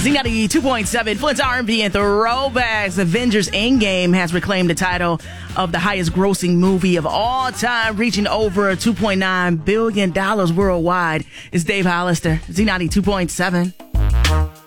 Z90 2.7, Flint's R&B and throwbacks. Avengers Endgame has reclaimed the title of the highest grossing movie of all time, reaching over $2.9 billion worldwide. It's Dave Hollister, Z90 2.7.